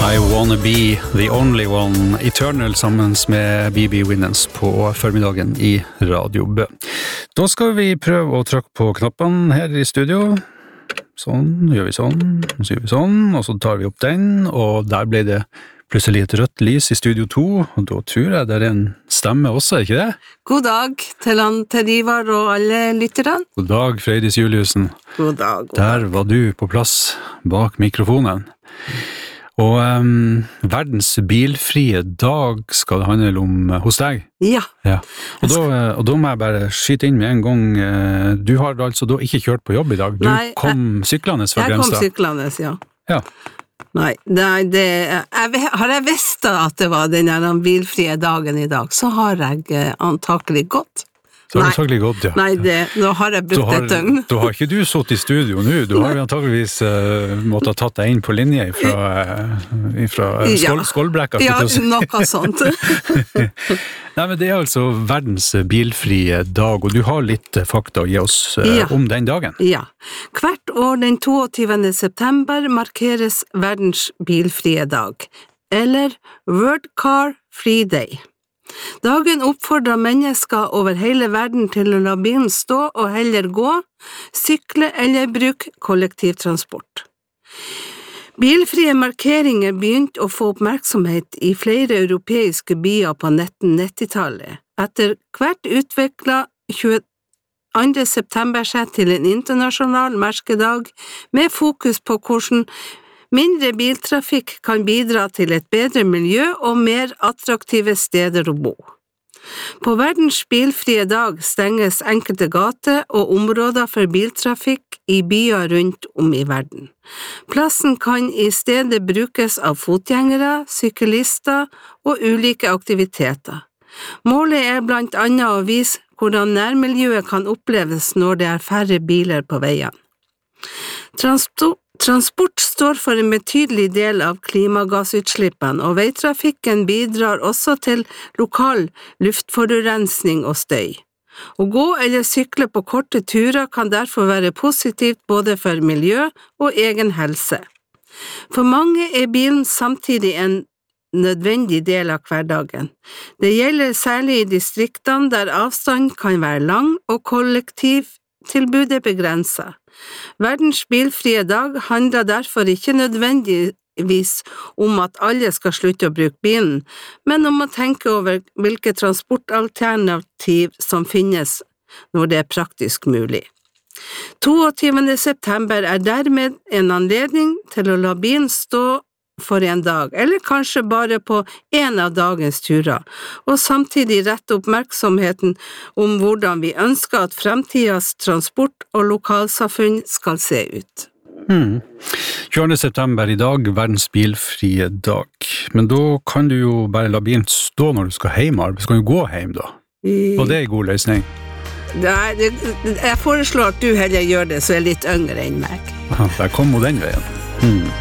I Wanna Be The Only One, Eternal sammen med B.B. Winans på formiddagen i Radio Bø. Da skal vi prøve å trykke på knappen her i studio. Sånn, gjør vi sånn, og så gjør vi sånn, og så tar vi opp den, og der ble det plutselig et rødt lys i studio 2, og da tror jeg det er en stemme også, ikke det? God dag til Ivar og alle lytterne. God dag, Frøydis Juliussen. God dag. Der var du på plass bak mikrofonen. Og verdens bilfrie dag skal det handle om hos deg. Ja. Og da må jeg bare skyte inn med en gang. Du har altså da ikke kjørt på jobb i dag. Du kom syklende fra Grenstad. Jeg kom syklende, ja. Ja. Nei, har jeg visst at det var den bilfrie dagen i dag, så har jeg antakelig gått. Så har du antakelig gått, ja. Nei, nå har jeg brukt et døgn. Da har ikke du sittet i studio nå, du har jo antageligvis måttet ha tatt deg inn på linje fra Skålbrekka. Ja, noe sånt. Nei, men det er altså verdens bilfrie dag, og du har litt fakta å gi oss om den dagen. Ja. Hvert år den 22. september markeres verdens bilfrie dag, eller World Car Free Day. Dagen oppfordrer mennesker over hele verden til å la bilen stå og heller gå, sykle eller bruke kollektivtransport. Bilfrie markeringer begynte å få oppmerksomhet i flere europeiske byer på 1990-tallet. Etter hvert utviklet 22. september seg til en internasjonal merkedag med fokus på hvordan mindre biltrafikk kan bidra til et bedre miljø og mer attraktive steder å bo. På verdens bilfrie dag stenges enkelte gater og områder for biltrafikk i byer rundt om i verden. Plassen kan i stedet brukes av fotgjengere, syklister og ulike aktiviteter. Målet er blant annet å vise hvordan nærmiljøet kan oppleves når det er færre biler på veien. Transport står for en betydelig del av klimagassutslippene, og veitrafikken bidrar også til lokal luftforurensning og støy. Å gå eller sykle på korte turer kan derfor være positivt både for miljø og egen helse. For mange er bilen samtidig en nødvendig del av hverdagen. Det gjelder særlig i distriktene der avstand kan være lang og kollektivtilbudet begrenset. Verdens bilfrie dag handler derfor ikke nødvendigvis om at alle skal slutte å bruke bilen, men om å tenke over hvilke transportalternativ som finnes når det er praktisk mulig. 22. september er dermed en anledning til å la bilen stå for en dag, eller kanskje bare på en av dagens turer, og samtidig rette oppmerksomheten om hvordan vi ønsker at fremtidens transport og lokalsamfunn skal se ut. 20. september i dag, verdens bilfrie dag. Men da kan du jo bare la bilen stå når du skal hjem, så kan du gå hjem da. Og det er en god løsning. Jeg foreslår at du heller gjør det så er litt yngre enn meg. Der kom hun den veien.